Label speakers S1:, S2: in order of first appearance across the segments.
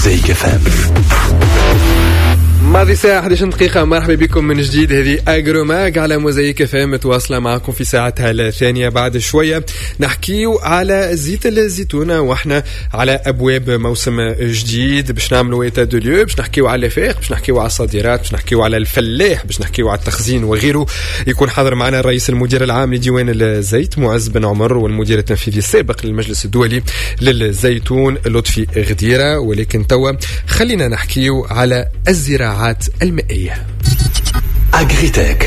S1: موزايك FM.
S2: ماضي ساعة 11 دقيقة. مرحبا بكم من جديد. هذه أجروماج على موزايك FM متواصلة معكم في ساعتها الثانية. بعد شوية نحكيو على زيت الزيتونة واحنا على أبواب موسم جديد، باش نعملوا إيتا دو ليو، باش نحكيو على الفاق، باش نحكيو على الصادرات، باش نحكيو على الفلاح، باش نحكيو على التخزين وغيره. يكون حاضر معنا الرئيس المدير العام لديوان الزيت معز بن عمر، والمدير التنفيذي السابق للمجلس الدولي للزيتون لطفي غديرة. ولكن توا خلينا نحكيو على الزراعة المائية.
S1: أجريتك.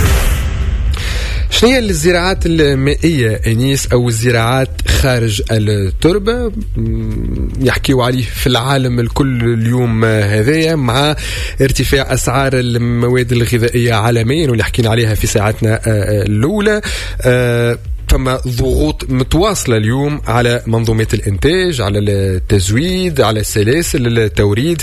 S2: شنو هي الزراعات المائية أنيس، أو الزراعات خارج التربة؟ يحكيوا عليه في العالم الكل اليوم هذايا مع ارتفاع أسعار المواد الغذائية عالميا، واللي حكينا عليها في ساعتنا الأولى. فما ضغوط متواصلة اليوم على منظومات الإنتاج، على التزويد، على سلاسل التوريد.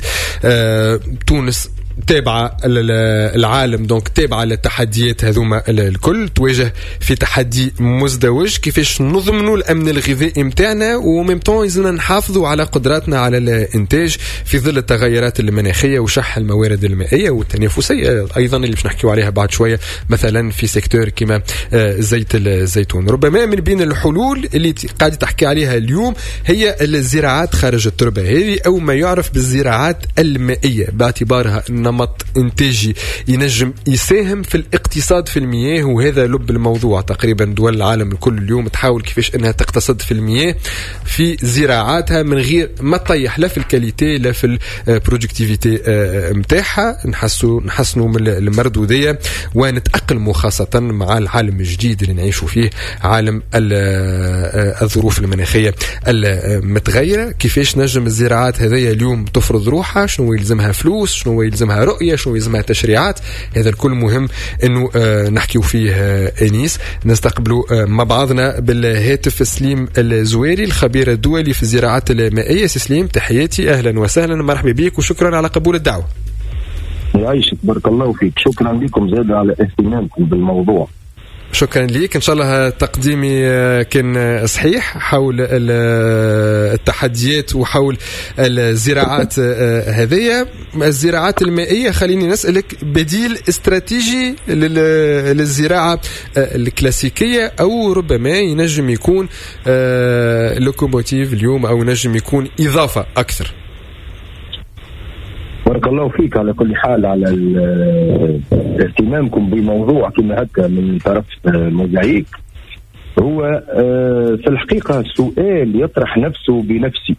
S2: تونس تابعة العالم، دونك تابعة للتحديات هذوما الكل، تواجه في تحدي مزدوج كيفاش نضمنوا الأمن الغذائي متاعنا وممتون يزلنا نحافظوا على قدراتنا على الإنتاج في ظل التغيرات المناخية وشح الموارد المائية والتنافسية أيضا اللي باش نحكيوا عليها بعد شوية، مثلا في سيكتور كما زيت الزيتون. ربما من بين الحلول اللي قاعدة تحكي عليها اليوم هي الزراعات خارج التربة، هذه أو ما يعرف بالزراعات المائية، باعتبارها نمط إنتاجي ينجم يساهم في الاقتصاد في المياه. وهذا لب الموضوع. تقريبا دول العالم الكل اليوم تحاول كيفاش انها تقتصد في المياه في زراعاتها من غير ما تطيح لا في الكاليتي لا في البرودكتيفيتي متاعها. نحسنوا من المردودية ونتأقلموا خاصة مع العالم الجديد اللي نعيشوا فيه، عالم الظروف المناخية المتغيرة. كيفاش نجم الزراعات هذه اليوم تفرض روحها، شنو يلزمها فلوس، شنو يلزمها رؤية، شنو يلزمها تشريعات. هذا الكل مهم انه نحكيو فيه. انيس نستقبلوا مع بعضنا بالهاتف سليم الزويري، الخبير الدولي في الزراعات المائية. سليم تحياتي، اهلا وسهلا، مرحبا بك وشكرا على قبول الدعوة.
S3: يعيشك، بارك الله فيك، شكرا لكم زاد على اهتمامكم بالموضوع.
S2: شكرا ليك. إن شاء الله تقديمي كان صحيح حول التحديات وحول الزراعات هذه الزراعات المائية. خليني نسألك بديل استراتيجي للزراعة الكلاسيكية، أو ربما ينجم يكون لوكوموتيف اليوم، أو ينجم يكون إضافة أكثر.
S3: بارك الله فيك على كل حال على اهتمامكم بموضوع كما هكا من طرف موزايك. هو في الحقيقة سؤال يطرح نفسه بنفسه،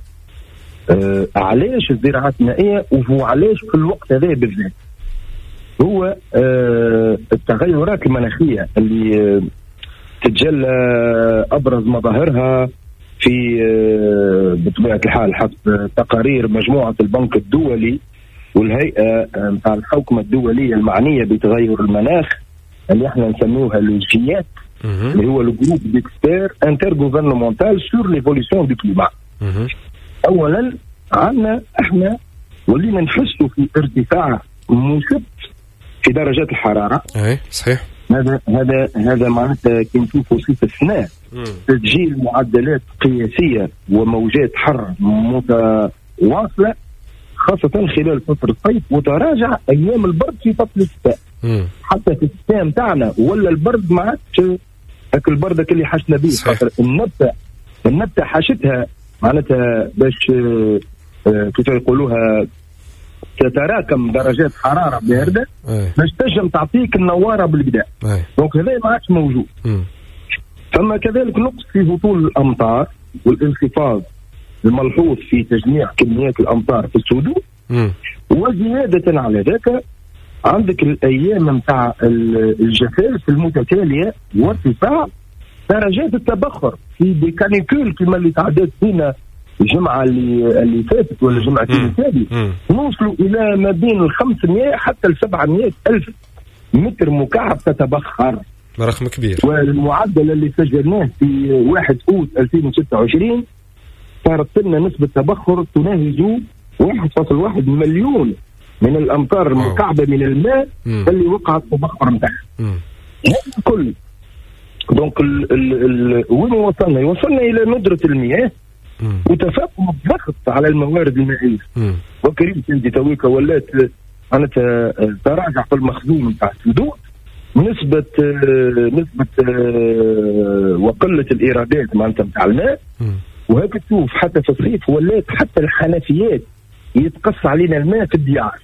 S3: علاش الزراعات المائية وهو علاش في الوقت هذا بالذات؟ هو التغيرات المناخية اللي تتجلى أبرز مظاهرها في بطبيعة الحال حسب تقارير مجموعة البنك الدولي والهيئة مع الحوكمة الدولية المعنية بتغير المناخ اللي احنا نسموها لوجيات، اللي هو الجروب ديكسبير انتر غوفرنمونتال سور ليفوليسيون دو كليما. اولا عندنا احنا ولينا نحسوا في ارتفاع مشب في درجات الحرارة.
S2: اي صحيح.
S3: هذا معناتها كي نشوفوا في السنة تسجيل معدلات قياسية وموجات حر متواصلة، خاصة خلال فترة الصيف، وتراجع أيام البرد في فصل الشتاء. حتى في الشتاء متاعنا ولا البرد ما عادش هاك البرد اللي حشنا به، خاطر النبتة حاشتها معناتها باش كيف يقولوها تتراكم درجات حرارة باردة باش تنجم تعطيك النوارة بالبداء. دونك هذا ما عادش موجود. ثم كذلك نقص في هطول الأمطار والانخفاض الملحوظ في تجميع كميات الأمطار في السدود. وزيادة على ذلك عندك الأيام متاع الجفاف المتتالية وارتفاع درجات التبخر في دي كانيكول كما اللي تعدت فينا الجمعة اللي فاتت ولا الجمعتين اللي فاتت، نوصلوا إلى ما بين 500 حتى 700 ألف متر مكعب تتبخر،
S2: رقم كبير.
S3: والمعدل اللي سجلناه في 1 أوت 2026 صارت لنا نسبة تبخر تناهز 1.1 مليون من الأمتار المكعبة من الماء اللي وقعت تبخر متاعها. هذا الكل. دونك وين وصلنا؟ وصلنا إلى ندرة المياه وتفاقم الضغط على الموارد المائيه. وكريم سيدي تويكا ولات معناتها تراجع في المخزون نتاع السدود، نسبة وقلة الإيرادات معناتها نتاع الماء. وهيك تشوف حتى في الصيف ولات حتى الحنفيات يتقص علينا الماء في الديار.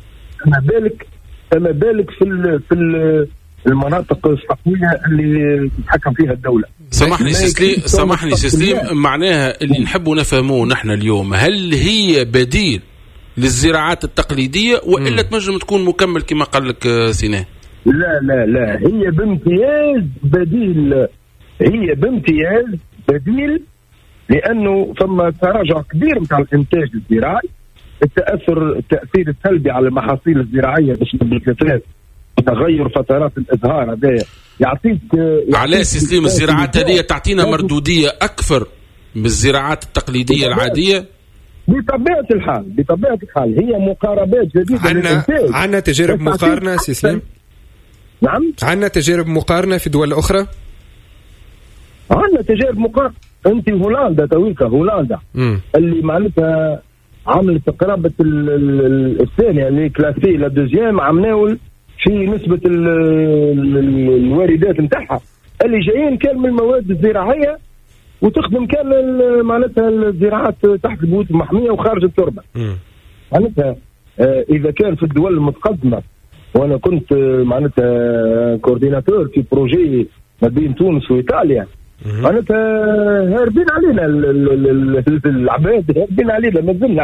S3: فما بالك في المناطق الصحية اللي تتحكم فيها الدولة.
S4: سامحني سليم، معناها اللي نحبوا نفهموه نحن اليوم، هل هي بديل للزراعات التقليدية وإلا تنجم تكون مكمل كما قال لك سيناء؟
S3: لا هي بامتياز بديل لأنه ثم تراجع كبير نتاع الإنتاج الزراعي، التأثير السلبي على المحاصيل الزراعية بسبب الكثرات وتغير فترات الإزهار. هذا يعطيك
S4: على سليم الزراعات هذه تعطينا مردودية أكثر من الزراعات التقليدية العادية
S3: بطبيعة الحال. هي مقاربات جديدة.
S2: عندنا تجارب مقارنة سليم؟
S3: نعم
S2: عندنا تجارب مقارنة في دول أخرى؟
S3: عندنا تجارب مقارنة. أنت هولندا تويكا اللي معناتها عملت قرابة الثانية اللي كلاسي لا دوزيام عمناول في نسبة الواردات نتاعها اللي جايين كان من المواد الزراعية وتخدم كان معناتها الزراعات تحت البيوت المحمية وخارج التربة. معناتها إذا كان في الدول المتقدمة، وأنا كنت معناتها كورديناتور في بروجي ما بين تونس وإيطاليا، معناتها هاربين علينا العباد، هاربين علينا.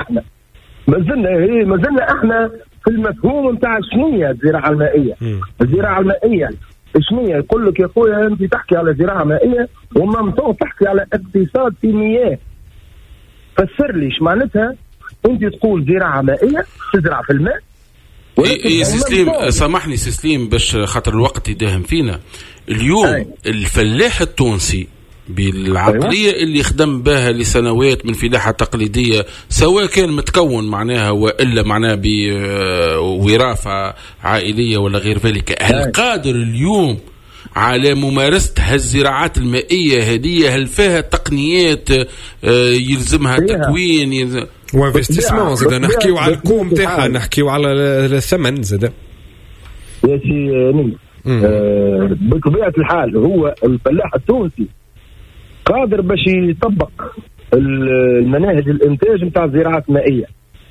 S3: ما زلنا احنا في المفهوم نتاع شنية الزراعة المائية. الزراعة المائية شنية؟ يقول لك يا خويا انت تحكي على زراعة مائية وممنوع تحكي على اقتصاد في مياه. فسر ليش معناتها انت تقول زراعة مائية تزرع في الماء.
S4: سليم سامحني سليم باش خاطر الوقت يداهم فينا اليوم. الفلاح التونسي بالعقلية اللي خدم بها لسنوات من فلاحة تقليدية، سواء كان متكون معناها وإلا معناها بوراثة عائلية ولا غير ذلك، هل قادر اليوم على ممارسة هالزراعات المائية هذه؟ هل فيها تقنيات يلزمها تكوين
S2: وانفستيسمون؟ زاد نحكيو على الكوم تاعها، نحكيو على الثمن زاد
S3: يا سي بطبيعة الحال هو الفلاح التونسي قادر باش يطبق المناهج الانتاج نتاع الزراعات المائية،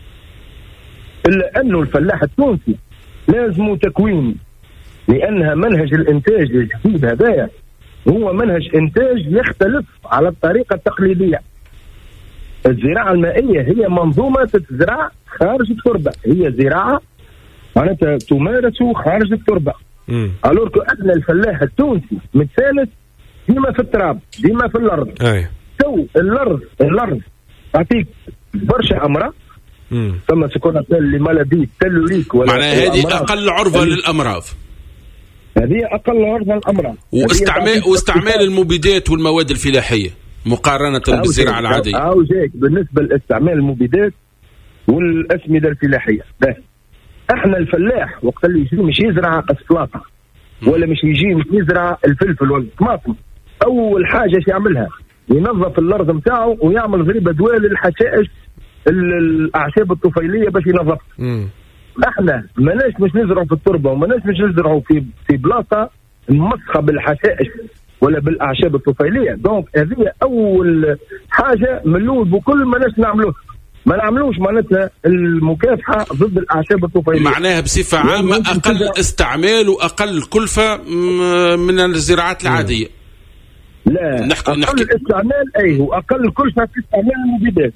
S3: الا انه الفلاح التونسي لازم تكوين، لانها منهج الانتاج الجديد هذايا هو منهج انتاج يختلف على الطريقة التقليدية. الزراعة المائية هي منظومة تتزرع خارج التربة، هي زراعة معناتها تمارس خارج التربة. الوركو احنا الفلاح التونسي متسالس ديما في التراب، ديما في الارض. تو الارض تعطيك برشا امراض، ثم سكون اللي مالدي تلوريك ولا
S4: معناها هذه اقل عرضه للامراض.
S3: هذه اقل عرضه للامراض،
S4: واستعمال المبيدات والمواد الفلاحيه مقارنه بالزراعه العاديه.
S3: او جايك بالنسبه لاستعمال المبيدات والاسمده الفلاحيه. احنا الفلاح وقت اللي يجي مش يزرع السلطه ولا مش يجي مش يزرع الفلفل ولا الطماطم، اول حاجه يعملها ينظف الارض نتاعو ويعمل غريبه دواء للحشائش الاعشاب الطفيليه باش ينظف. احنا ماناش مش نزرعوا في التربه وماناش مش نزرعوا في بلاصه مسخه بالحشائش ولا بالاعشاب الطفيليه. دونك هذه اول حاجه من الاول بكل ماناش نعملوه، ما نعملوش معناتها المكافحة ضد الأعشاب الطفيلية.
S4: معناها بصفة عامة أقل استعمال وأقل كلفة من الزراعات العادية.
S3: لا أقل استعمال وأقل كلفة في استعمال المبيدات،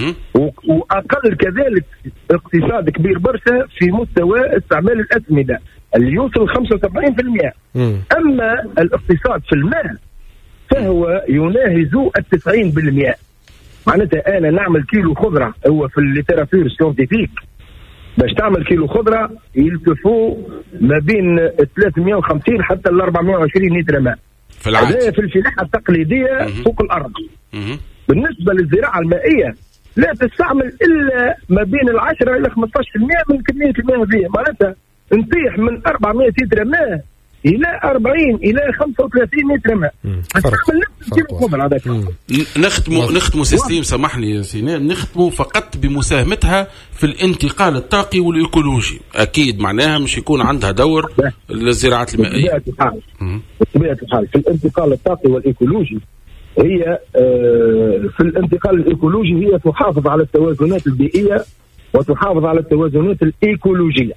S3: وأقل كذلك اقتصاد كبير برشا في مستوى استعمال الأسمدة اللي يوصل 75%. أما الاقتصاد في الماء فهو يناهز 90%. معناتها انا نعمل كيلو خضره، هو في الليتراتور سيونتيفيك باش تعمل كيلو خضره يلتفوا ما بين 350 حتى ل 420 لتر ماء
S4: في العادة.
S3: في الفلاحه التقليديه فوق الارض. بالنسبه للزراعه المائيه لا تستعمل الا ما بين 10 الى 15% من كميه الماء هذه. معناتها نطيح من 400 لتر ماء الى 40 الى 35 متر ماء.
S4: نختموا سيستم، سامحني يا سيناء، نختموا فقط بمساهمتها في الانتقال الطاقي والايكولوجي. اكيد معناها مش يكون عندها دور للزراعات المائيه
S3: بطبيعه الحال في الانتقال الطاقي والايكولوجي. هي في الانتقال الايكولوجي هي تحافظ على التوازنات البيئيه وتحافظ على التوازنات الايكولوجيه.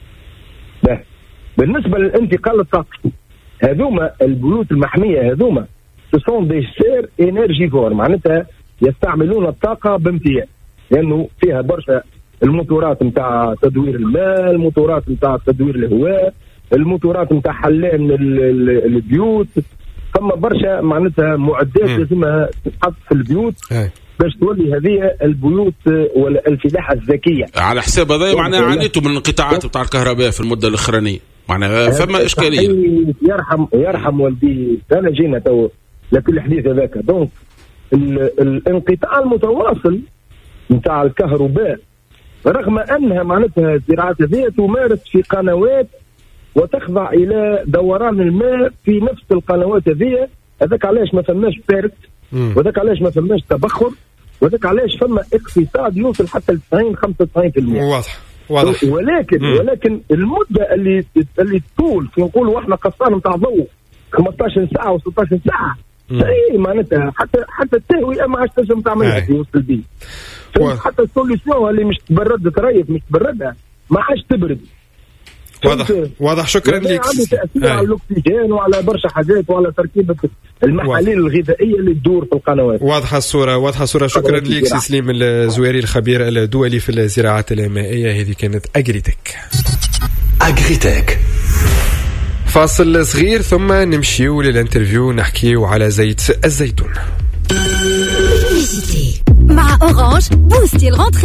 S3: بالنسبه للانتقال الطاقي، هذوما البيوت المحميه هذوما تصون دي سير انرجيفور، معناتها يستعملون الطاقه بامتياز، لانه فيها برشا الموتورات نتاع تدوير الماء، الموتورات نتاع تدوير الهواء، الموتورات نتاع حلان البيوت. ثم برشا معناتها معدات لازمها تتحط في البيوت باش تولي هذه البيوت ولا الفلاحه الذكيه.
S4: على حساب هذا معناها عانيتوا من الانقطاعات بتاع الكهرباء في المده الاخرانيه، معناها فما اشكاليه.
S3: يرحم والدي، انا جينا تو لكل الحديث هذاك. دونك الانقطاع المتواصل نتاع الكهرباء رغم انها معناتها الزراعات هذه تمارس في قنوات وتخضع الى دوران الماء في نفس القنوات هذه. هذاك علاش ما فماش بارد، وذاك علاش ما فماش تبخر، وذاك علاش فما اقتصاد يوصل حتى ل 90-95%.
S2: واضح.
S3: ولكن المده اللي تطول في نقولوا احنا قصان نتاع ضوء 15 ساعه و16 ساعه، اي معناتها حتى التهويه ما عادش تنجم تعملها في وسط البيت. حتى السوليسيون اللي مش تبرد تريف مش تبردها ما عادش تبرد.
S2: واضح. شكرا لك.
S3: عنده تأثير على الأكسجين وعلى برشا حاجات وعلى تركيبة المحاليل الغذائية اللي تدور في القنوات.
S2: واضحة الصورة. شكرا لك سليم الزويري الخبير الدولي في الزراعات المائية. هذه كانت أجريتك. فاصل صغير ثم نمشيو للانترفيو نحكيو على زيت الزيتون.
S5: مع أورانج بوستي الغنطري.